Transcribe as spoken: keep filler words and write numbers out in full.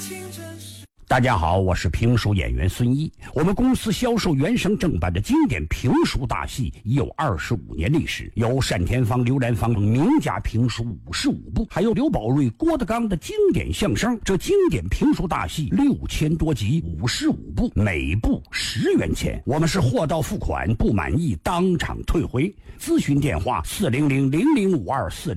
大家好，我是评书演员孙一。我们公司销售原声正版的经典评书大戏已有二十五年历史，有单田芳、刘兰芳名家评书五十五部，还有刘宝瑞、郭德纲的经典相声。这经典评书大戏六千多集，五十五部，每部十元钱。我们是货到付款，不满意当场退回。咨询电话：四零零零零五二四。